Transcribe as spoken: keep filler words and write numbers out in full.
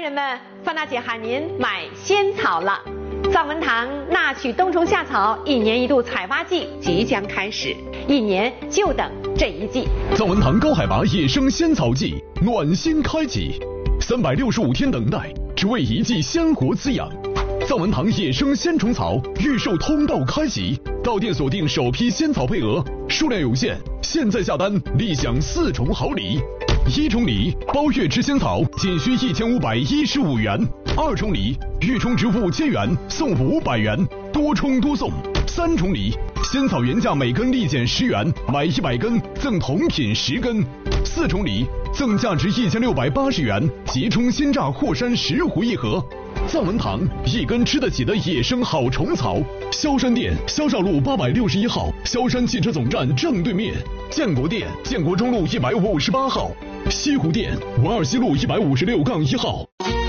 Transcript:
人们，范大姐喊您买仙草了。藏文堂纳取冬虫夏草一年一度采挖季即将开始，一年就等这一季。 藏文堂高海拔野生仙草季暖心开启，三百六十五天等待，只为一季鲜活滋养。藏文堂野生仙虫草预售通道开启，到店锁定首批仙草配额，数量有限，现在下单立享四重好礼。一重礼，包月吃仙草仅需一千五百一十五元；二重礼，预充值五千元送五百元，多充多送；三重礼，仙草原价每根立减十元，买一百根赠同品十根；四重礼，赠价值一千六百八十元即充鲜榨霍山石斛一盒。藏文堂一根吃得起的野生好虫草，萧山店萧少路八百六十一号，萧山汽车总站正对面；建国店建国中路一百五十八号，西湖店文二西路一百五十六杠一号。